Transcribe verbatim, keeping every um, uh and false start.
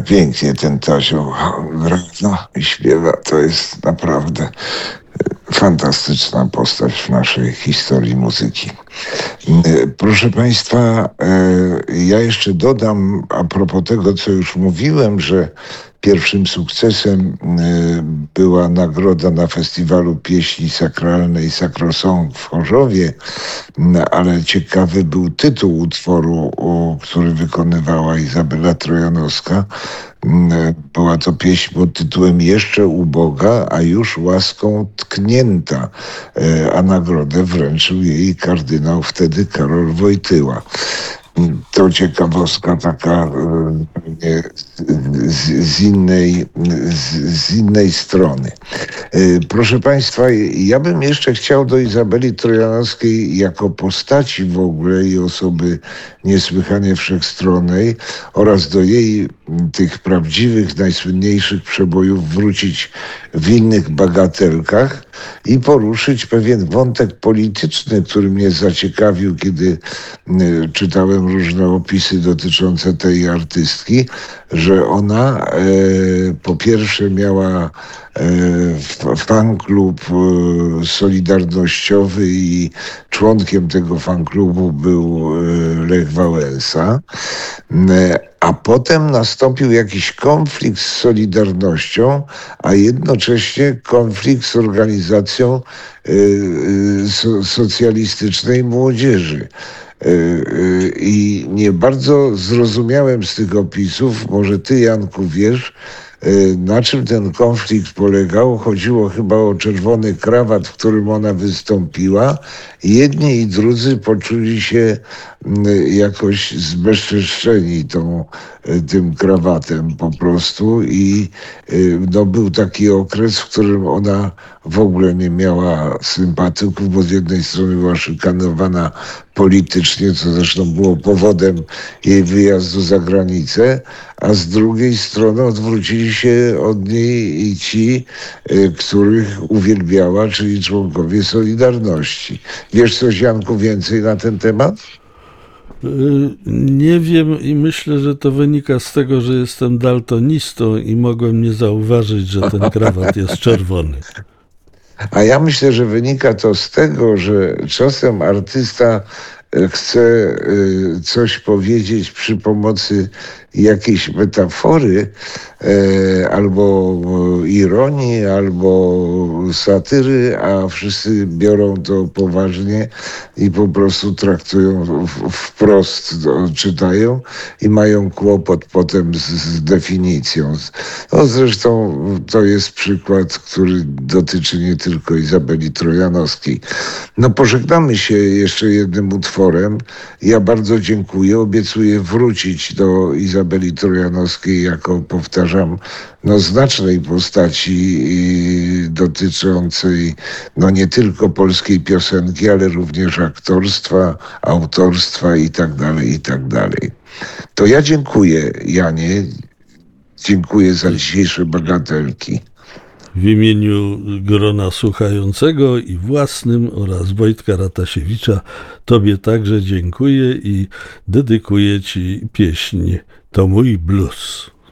Pięknie ten Tasio gra no, i śpiewa. To jest naprawdę fantastyczna postać w naszej historii muzyki. Proszę Państwa, ja jeszcze dodam a propos tego, co już mówiłem, że pierwszym sukcesem była nagroda na Festiwalu Pieśni Sakralnej Sakrosong w Chorzowie, ale ciekawy był tytuł utworu, który wykonywała Izabela Trojanowska. Była to pieśń pod tytułem Jeszcze uboga, a już łaską tknięta, a nagrodę wręczył jej kardynał wtedy Karol Wojtyła. To ciekawostka taka e, z, z, innej, z, z innej strony. E, proszę Państwa, ja bym jeszcze chciał do Izabeli Trojanowskiej jako postaci w ogóle i osoby niesłychanie wszechstronnej oraz do jej tych prawdziwych, najsłynniejszych przebojów wrócić w innych bagatelkach i poruszyć pewien wątek polityczny, który mnie zaciekawił, kiedy y, czytałem różne opisy dotyczące tej artystki, że ona e, po pierwsze miała e, fan-klub e, solidarnościowy i członkiem tego fan-klubu był e, Lech Wałęsa, e, a potem nastąpił jakiś konflikt z Solidarnością, a jednocześnie konflikt z organizacją e, e, so, socjalistycznej młodzieży. I nie bardzo zrozumiałem z tych opisów, może ty, Janku, wiesz, na czym ten konflikt polegał. Chodziło chyba o czerwony krawat, w którym ona wystąpiła. Jedni i drudzy poczuli się jakoś zbezczeszczeni tą, tym krawatem po prostu i no, był taki okres, w którym ona w ogóle nie miała sympatyków, bo z jednej strony była szykanowana politycznie, co zresztą było powodem jej wyjazdu za granicę, a z drugiej strony odwrócili się od niej i ci, których uwielbiała, czyli członkowie Solidarności. Wiesz coś, Janku, więcej na ten temat? Nie wiem i myślę, że to wynika z tego, że jestem daltonistą i mogłem nie zauważyć, że ten krawat jest czerwony. A ja myślę, że wynika to z tego, że czasem artysta chce coś powiedzieć przy pomocy jakiejś metafory, albo ironii, albo satyry, a wszyscy biorą to poważnie i po prostu traktują wprost, czytają i mają kłopot potem z, z definicją. No zresztą to jest przykład, który dotyczy nie tylko Izabeli Trojanowskiej. No pożegnamy się jeszcze jednym utworem. Ja bardzo dziękuję. Obiecuję wrócić do Izabeli Trojanowskiej jako, powtarzam, no znacznej postaci dotyczącej no nie tylko polskiej piosenki, ale również aktorstwa, autorstwa i tak dalej, i tak dalej. To ja dziękuję, Janie. Dziękuję za dzisiejsze bagatelki. W imieniu grona słuchającego i własnym oraz Wojtka Ratasiewicza Tobie także dziękuję i dedykuję Ci pieśń To mój blues.